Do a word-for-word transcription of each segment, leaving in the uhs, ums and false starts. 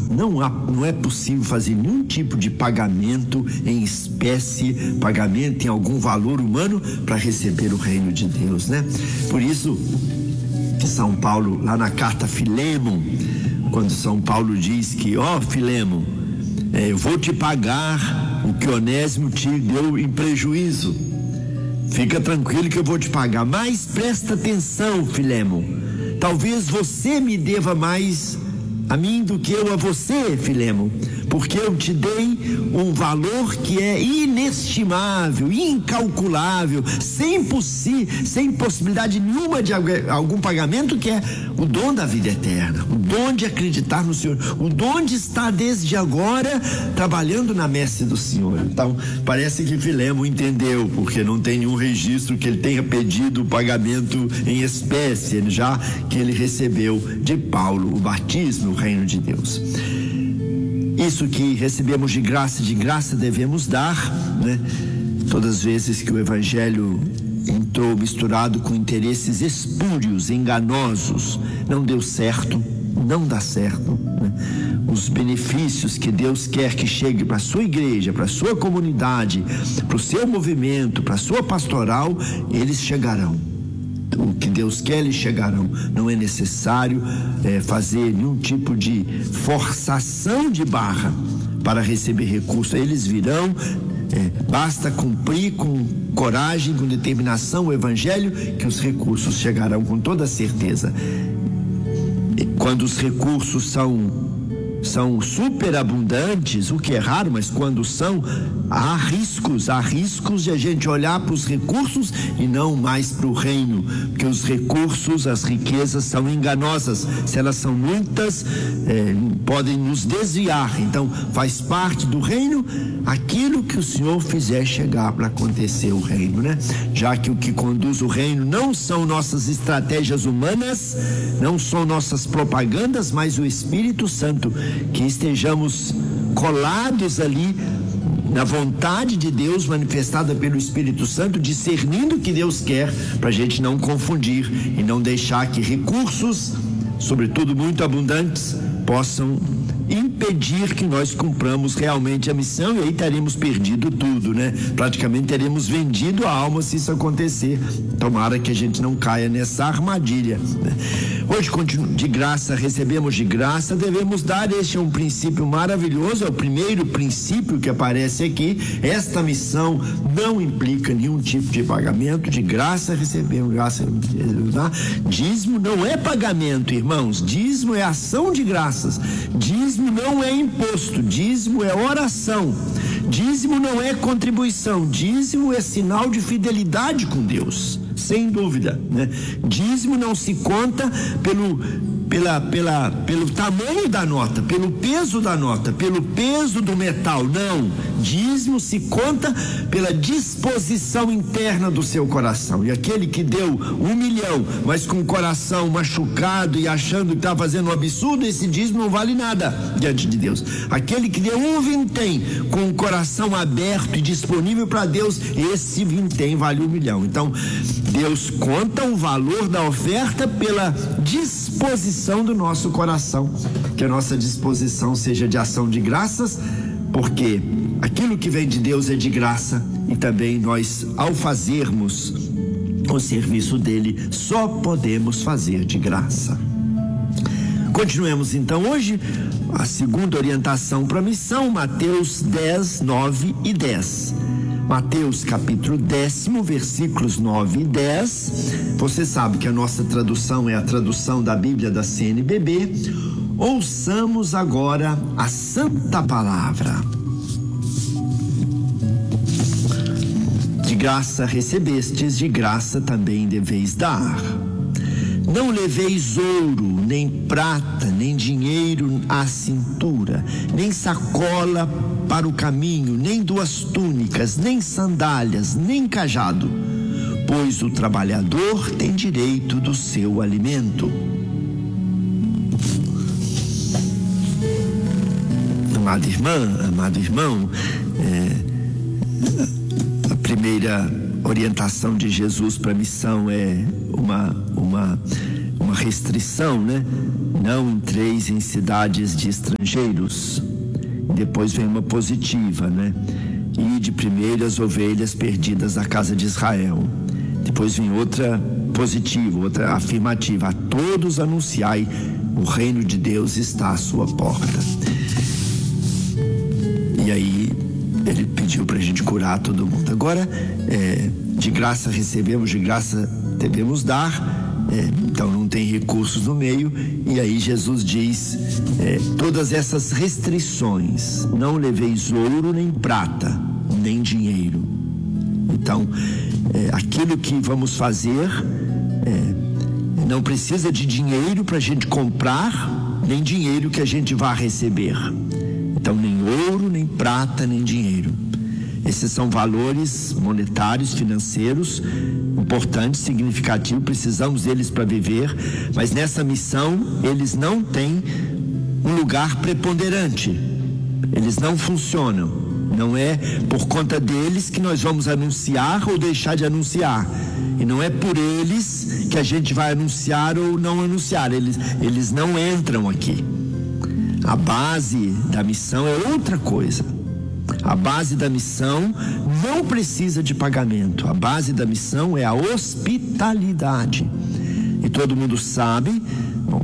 Não, há, não é possível fazer nenhum tipo de pagamento em espécie, pagamento em algum valor humano para receber o reino de Deus, né? Por isso, São Paulo, lá na carta a Filemon, quando São Paulo diz que, ó, Filemon, é, eu vou te pagar o que Onésimo te deu em prejuízo. Fica tranquilo que eu vou te pagar. Mas presta atenção, Filemon. Talvez você me deva mais a mim do que eu a você, Filemon, porque eu te dei um valor que é inestimável, incalculável, sem, possi- sem possibilidade nenhuma de algum pagamento, que é o dom da vida eterna, o dom de acreditar no Senhor, o dom de estar desde agora trabalhando na messe do Senhor. Então, parece que Filemon entendeu, porque não tem nenhum registro que ele tenha pedido o pagamento em espécie, já que ele recebeu de Paulo o batismo, o reino de Deus. Isso que recebemos de graça, de graça devemos dar, né? Todas as vezes que o evangelho entrou misturado com interesses espúrios, enganosos, não deu certo, não dá certo, né? Os benefícios que Deus quer que chegue para a sua igreja, para a sua comunidade, para o seu movimento, para a sua pastoral, eles chegarão. O que Deus quer, eles chegarão. Não é necessário é, fazer nenhum tipo de forçação de barra para receber recursos. Eles virão, é, basta cumprir com coragem, com determinação o evangelho, que os recursos chegarão com toda certeza. E quando os recursos são são superabundantes, o que é raro, mas quando são, há riscos, há riscos de a gente olhar para os recursos e não mais para o reino, porque os recursos, as riquezas são enganosas. Se elas são muitas, é, podem nos desviar. Então, faz parte do reino aquilo que o Senhor fizer chegar para acontecer o reino, né? Já que o que conduz o reino não são nossas estratégias humanas, não são nossas propagandas, mas o Espírito Santo, que estejamos colados ali na vontade de Deus manifestada pelo Espírito Santo, discernindo o que Deus quer, para a gente não confundir e não deixar que recursos, sobretudo muito abundantes, possam impedir que nós cumpramos realmente a missão, e aí teremos perdido tudo, né? Praticamente teremos vendido a alma se isso acontecer. Tomara que a gente não caia nessa armadilha, né? Hoje, de graça, recebemos de graça, devemos dar. Este é um princípio maravilhoso, é o primeiro princípio que aparece aqui. Esta missão não implica nenhum tipo de pagamento, de graça recebemos, graça. Dízimo não é pagamento, irmãos, dízimo é ação de graças, dízimo não é imposto, dízimo é oração, dízimo não é contribuição, dízimo é sinal de fidelidade com Deus, sem dúvida, né? Dízimo não se conta pelo, pela, pela, pelo tamanho da nota, pelo peso da nota, pelo peso do metal, não. Dízimo se conta pela disposição interna do seu coração. E aquele que deu um milhão, mas com o coração machucado e achando que está fazendo um absurdo, esse dízimo não vale nada diante de Deus. Aquele que deu um vintém com o coração aberto e disponível para Deus, esse vintém vale um milhão. Então, Deus conta o valor da oferta pela disposição do nosso coração, que a nossa disposição seja de ação de graças, porque aquilo que vem de Deus é de graça, e também nós, ao fazermos o serviço dele, só podemos fazer de graça. Continuemos então hoje a segunda orientação para a missão, Mateus dez, nove e dez. Mateus capítulo décimo, versículos nove e dez. Você sabe que a nossa tradução é a tradução da Bíblia da C N B B. Ouçamos agora a santa palavra. De graça recebestes, de graça também deveis dar. Não leveis ouro, nem prata, nem dinheiro à cintura, nem sacola para o caminho, nem duas túnicas, nem sandálias, nem cajado, pois o trabalhador tem direito do seu alimento. Amada irmã, amado irmão, é, a primeira orientação de Jesus para a missão é uma, uma, uma restrição, né? Não entreis em cidades de estrangeiros. Depois vem uma positiva, né? E de primeiro as ovelhas perdidas da casa de Israel. Depois vem outra positiva, outra afirmativa: a todos anunciai, o reino de Deus está à sua porta. E aí ele pediu para a gente curar todo mundo. Agora, é, de graça recebemos, de graça devemos dar. É, então não tem recursos no meio. E aí Jesus diz, é, todas essas restrições: não leveis ouro nem prata, nem dinheiro. Então, é, aquilo que vamos fazer, é, não precisa de dinheiro para a gente comprar, nem dinheiro que a gente vá receber. Então, nem ouro, nem prata, nem dinheiro. Esses são valores monetários, financeiros, importantes, significativos, precisamos deles para viver, mas nessa missão eles não têm um lugar preponderante, eles não funcionam. Não é por conta deles que nós vamos anunciar ou deixar de anunciar, e não é por eles que a gente vai anunciar ou não anunciar, eles, eles não entram aqui. A base da missão é outra coisa. A base da missão não precisa de pagamento. A base da missão é a hospitalidade. E todo mundo sabe, bom,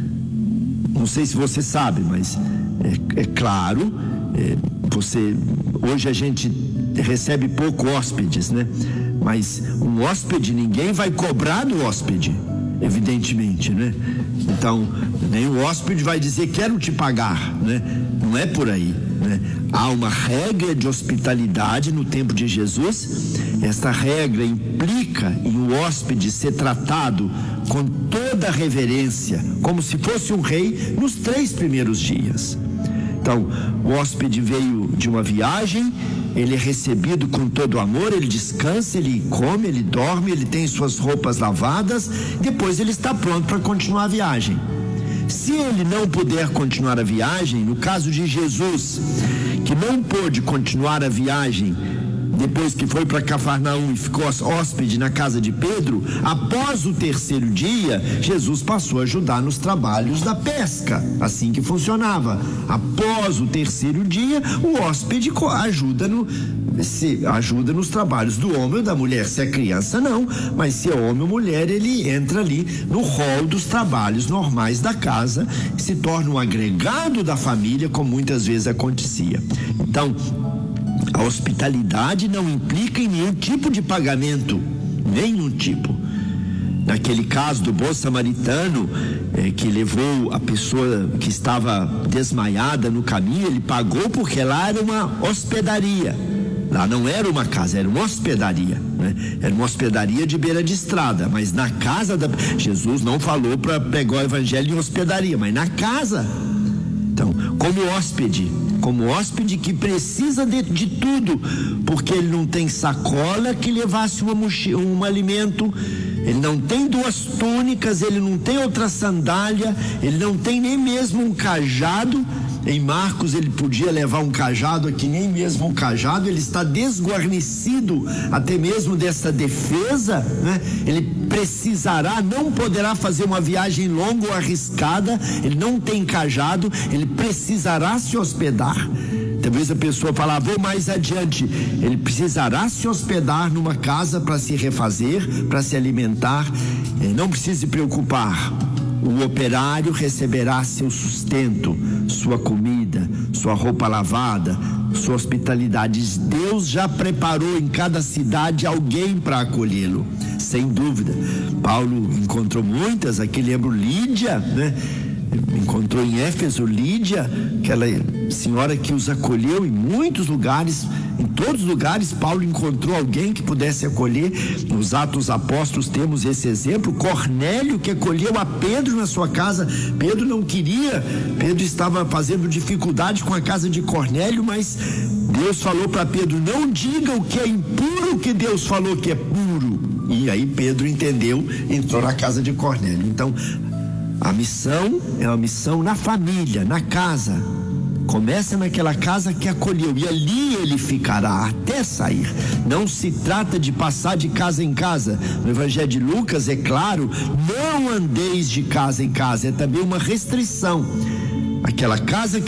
não sei se você sabe, mas é, é claro, é, você, hoje a gente recebe pouco hóspedes, né? Mas um hóspede, ninguém vai cobrar do hóspede, evidentemente, né? Então, nem o hóspede vai dizer quero te pagar, né? Não é por aí, né? Há uma regra de hospitalidade no tempo de Jesus. Esta regra implica em o hóspede ser tratado com toda a reverência, como se fosse um rei, nos três primeiros dias. Então, o hóspede veio de uma viagem, ele é recebido com todo amor, ele descansa, ele come, ele dorme, ele tem suas roupas lavadas, depois ele está pronto para continuar a viagem. Se ele não puder continuar a viagem, no caso de Jesus, que não pôde continuar a viagem depois que foi para Cafarnaum e ficou hóspede na casa de Pedro, após o terceiro dia, Jesus passou a ajudar nos trabalhos da pesca, assim que funcionava. Após o terceiro dia, o hóspede ajuda, no, se, ajuda nos trabalhos do homem ou da mulher. Se é criança, não, mas se é homem ou mulher, ele entra ali no rol dos trabalhos normais da casa e se torna um agregado da família, como muitas vezes acontecia. Então, a hospitalidade não implica em nenhum tipo de pagamento, nenhum tipo. Naquele caso do bom samaritano, é, que levou a pessoa que estava desmaiada no caminho, ele pagou porque lá era uma hospedaria. Lá não era uma casa, era uma hospedaria, né? Era uma hospedaria de beira de estrada, mas na casa da... Jesus não falou para pregar o evangelho em hospedaria, mas na casa. Então, como hóspede, como hóspede que precisa de, de tudo, porque ele não tem sacola que levasse uma mochila, um alimento, ele não tem duas túnicas, ele não tem outra sandália, ele não tem nem mesmo um cajado. Em Marcos ele podia levar um cajado, aqui nem mesmo um cajado, ele está desguarnecido até mesmo dessa defesa, né? Ele precisará, não poderá fazer uma viagem longa ou arriscada, ele não tem cajado, ele precisará se hospedar. Talvez a pessoa fala, vou mais adiante, ele precisará se hospedar numa casa para se refazer, para se alimentar. Não precisa se preocupar, o operário receberá seu sustento, sua comida, sua roupa lavada, sua hospitalidade. Deus já preparou em cada cidade alguém para acolhê-lo, sem dúvida. Paulo encontrou muitas, aqui lembro Lídia, né? Encontrou em Éfeso Lídia, aquela senhora que os acolheu em muitos lugares, em todos os lugares Paulo encontrou alguém que pudesse acolher. Nos Atos dos Apóstolos temos esse exemplo, Cornélio, que acolheu a Pedro na sua casa. Pedro não queria, Pedro estava fazendo dificuldade com a casa de Cornélio, mas Deus falou para Pedro, não diga o que é impuro, que Deus falou que é puro. E aí Pedro entendeu, entrou na casa de Cornélio. Então, a missão é uma missão na família, na casa. Começa naquela casa que acolheu e ali ele ficará até sair. Não se trata de passar de casa em casa. No Evangelho de Lucas é claro, não andeis de casa em casa, é também uma restrição. Aquela casa